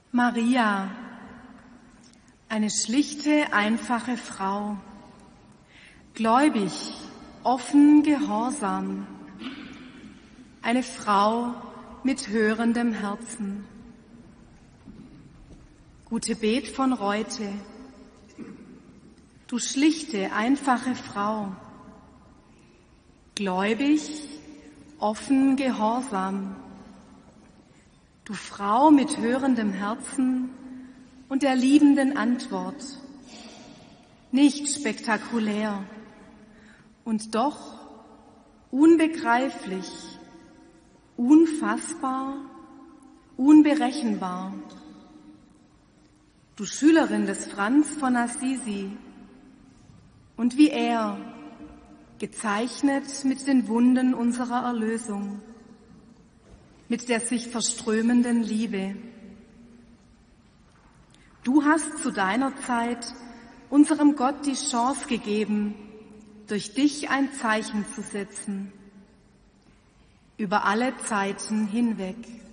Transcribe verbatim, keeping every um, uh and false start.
Maria, eine schlichte, einfache Frau, gläubig, offen, gehorsam, eine Frau mit hörendem Herzen. Gute Bet von Reute, du schlichte, einfache Frau, gläubig, offen, gehorsam, du Frau mit hörendem Herzen und der liebenden Antwort, nicht spektakulär und doch unbegreiflich, unfassbar, unberechenbar. Du Schülerin des Franz von Assisi und wie er, gezeichnet mit den Wunden unserer Erlösung, mit der sich verströmenden Liebe. Du hast zu deiner Zeit unserem Gott die Chance gegeben, durch dich ein Zeichen zu setzen, über alle Zeiten hinweg.